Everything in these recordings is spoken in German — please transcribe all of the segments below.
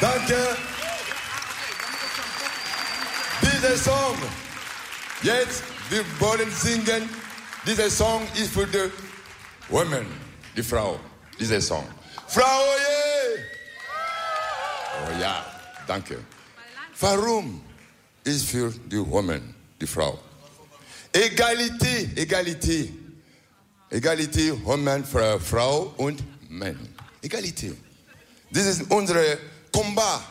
Danke. Dieser Song, jetzt, wir wollen singen. Dieser Song ist für die Women, die Frau. Dieser Song. Frau, yeah. Oh ja, danke. Warum ist für die Women, die Frau? Egalität, Women, Frau und Mann. Egalität. Das ist unser Combat.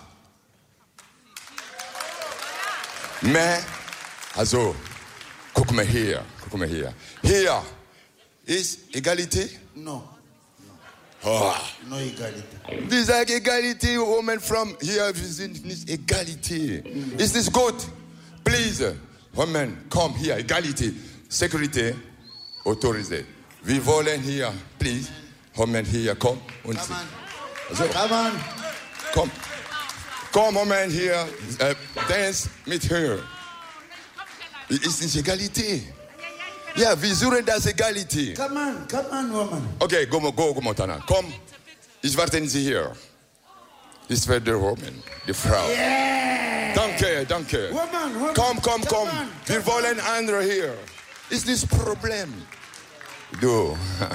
Also, guck mal hier. Hier ist Egalität? No. Oh. No Egalität. Die sagen Egalität, Women from hier, wir sind nicht Egalität. Ist nicht gut. Please, Women, komm hier, Egalität. Security, autorisé. Wir wollen hier, please, Women hier, komm und Come on. Also, Come on. komm, Women hier, dance mit her. Ist nicht Egalität. Ja, wir suchen das Egalität. Come on, woman. Okay, go, Montana. Komm, ich warte Sie hier. Ich werde die Woman, die Frau. Yeah. Danke. Woman. Komm. Come on. Wir wollen andere hier. Ist das Problem? Du.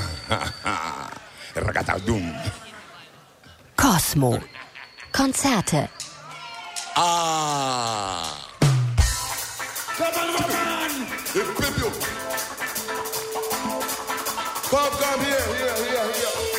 Ragatadum. Cosmo. Konzerte. Come on, woman. Komm, hier.